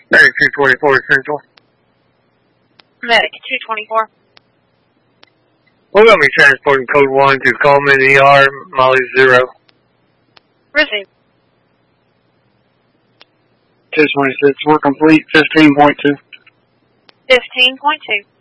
Medic 224 Central. Medic 224. We're going to be transporting code 1 to Coleman ER, Molly 0. Receive. 226, we're complete, 15.2. 15.2.